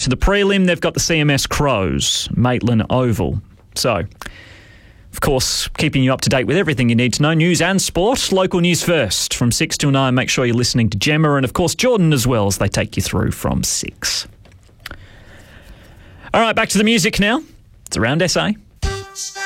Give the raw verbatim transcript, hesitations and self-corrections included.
to the prelim, they've got the C M S Crows, Maitland Oval. So, of course, keeping you up to date with everything you need to know, news and sport. Local news first from six till nine. Make sure you're listening to Gemma and, of course, Jordan as well as they take you through from six. All right, back to the music now. It's Around S A.